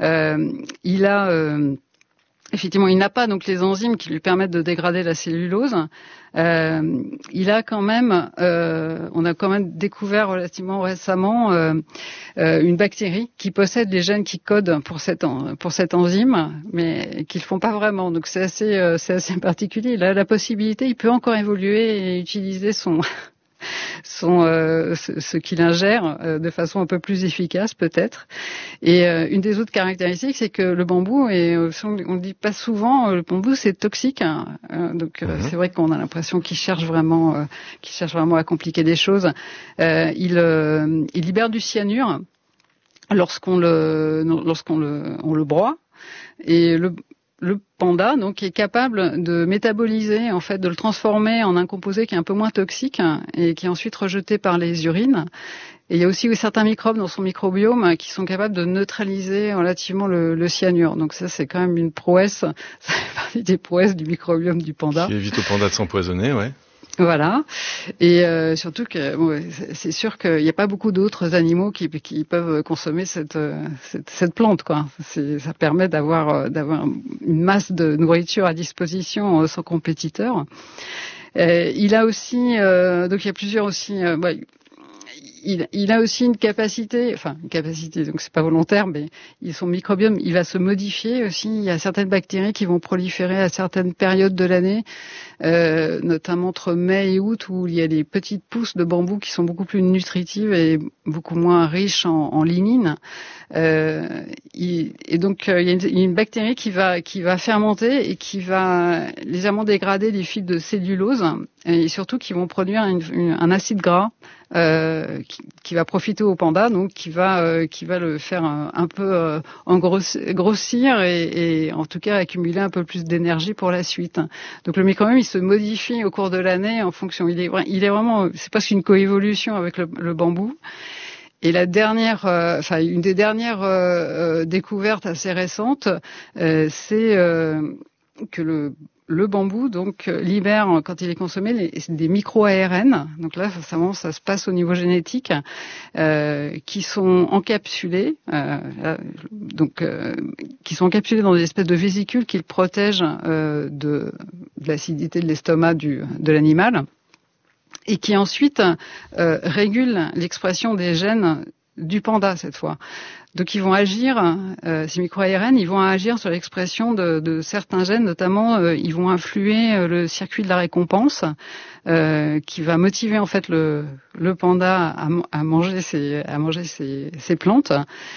Effectivement, il n'a pas donc les enzymes qui lui permettent de dégrader la cellulose. Il a quand même, on a quand même découvert relativement récemment une bactérie qui possède les gènes qui codent pour cette enzyme, mais qui le font pas vraiment. Donc c'est assez particulier. Il a la possibilité, il peut encore évoluer et utiliser ce qu'il ingère de façon un peu plus efficace peut-être. Et une des autres caractéristiques, c'est que le bambou, et on le dit pas souvent, le bambou c'est toxique. C'est vrai qu'on a l'impression qu'il cherche vraiment à compliquer les choses. Il libère du cyanure lorsqu'on le broie, et le panda donc est capable de métaboliser, en fait, de le transformer en un composé qui est un peu moins toxique et qui est ensuite rejeté par les urines. Et il y a aussi certains microbes dans son microbiome qui sont capables de neutraliser relativement le cyanure. Donc ça, c'est quand même une prouesse. Ça fait partie des prouesses du microbiome du panda. Qui évite au panda de s'empoisonner, ouais. Voilà, et surtout que c'est sûr qu'il n'y a pas beaucoup d'autres animaux qui peuvent consommer cette plante, quoi. Ça permet d'avoir une masse de nourriture à disposition sans compétiteur. Il a aussi donc il y a plusieurs aussi. Il a aussi une capacité, donc c'est pas volontaire, mais son microbiome, il va se modifier aussi. Il y a certaines bactéries qui vont proliférer à certaines périodes de l'année, notamment entre mai et août, où il y a des petites pousses de bambou qui sont beaucoup plus nutritives et beaucoup moins riches en lignine. Et donc il y a une bactérie qui va fermenter et qui va légèrement dégrader les fibres de cellulose et surtout qui vont produire un acide gras qui va profiter au panda, donc qui va le faire un peu grossir et en tout cas accumuler un peu plus d'énergie pour la suite. Donc le microbiome il se modifie au cours de l'année en fonction. Il est vraiment, c'est presque une coévolution avec le bambou. Et une des dernières découvertes assez récentes, c'est que le bambou donc libère quand il est consommé des micro-ARN. Donc là, ça se passe au niveau génétique, qui sont encapsulés, qui sont encapsulés dans des espèces de vésicules qui le protègent de l'acidité de l'estomac de l'animal, et qui ensuite régulent l'expression des gènes du panda cette fois. Donc ils vont agir, ces micro-ARN, ils vont agir sur l'expression de certains gènes, notamment ils vont influer le circuit de la récompense, qui va motiver en fait le panda à manger ces plantes.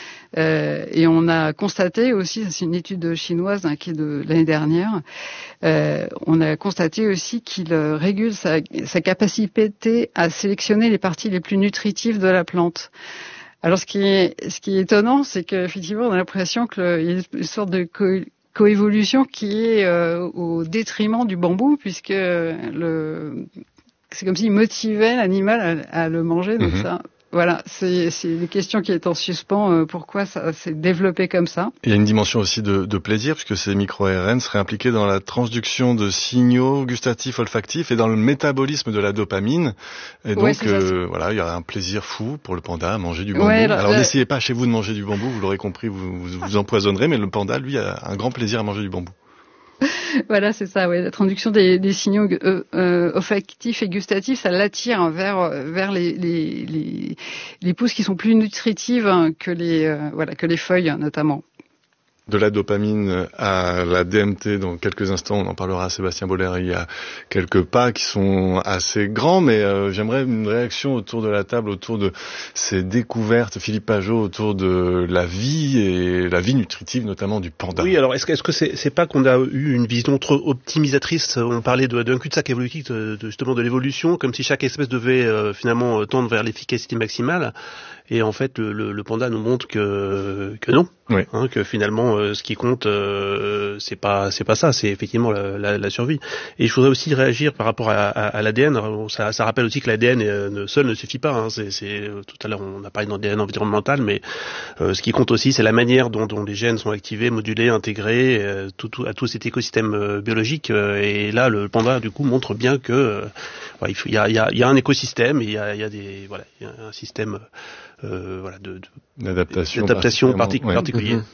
Et on a constaté aussi, c'est une étude chinoise qui est de l'année dernière, on a constaté aussi qu'il régule sa capacité à sélectionner les parties les plus nutritives de la plante. Alors ce qui est étonnant, c'est qu'effectivement on a l'impression qu'il y a une sorte de coévolution qui est au détriment du bambou, puisque c'est comme s'il motivait l'animal à le manger, donc ça. Voilà, c'est une question qui est en suspens. Pourquoi ça s'est développé comme ça? Il y a une dimension aussi de plaisir, puisque ces micro-ARN seraient impliqués dans la transduction de signaux gustatifs, olfactifs et dans le métabolisme de la dopamine. Et donc, il y aurait un plaisir fou pour le panda à manger du bambou. Ouais, alors n'essayez pas chez vous de manger du bambou, vous l'aurez compris, vous empoisonnerez, mais le panda, lui, a un grand plaisir à manger du bambou. Voilà, c'est ça, ouais. La transduction des signaux olfactifs et gustatifs, ça l'attire vers les pousses qui sont plus nutritives que les feuilles, notamment. De la dopamine à la DMT, dans quelques instants, on en parlera à Sébastien Boller. Il y a quelques pas qui sont assez grands, mais j'aimerais une réaction autour de la table, autour de ces découvertes, Philippe Pajot, autour de la vie et la vie nutritive, notamment du panda. Oui, alors est-ce que c'est pas qu'on a eu une vision trop optimisatrice? On parlait d'un cul-de-sac évolutif, justement de l'évolution, comme si chaque espèce devait finalement tendre vers l'efficacité maximale. Et en fait, le panda nous montre que non, oui. Que finalement, ce qui compte, c'est pas ça, c'est effectivement la survie. Et je voudrais aussi réagir par rapport à l'ADN. Ça rappelle aussi que l'ADN seul ne suffit pas. Tout à l'heure, on a parlé d'ADN environnemental, mais ce qui compte aussi, c'est la manière dont les gènes sont activés, modulés, intégrés à tout cet écosystème biologique. Et là, le panda, du coup, montre bien que il y a un écosystème, et il y a un système d'adaptation particulier.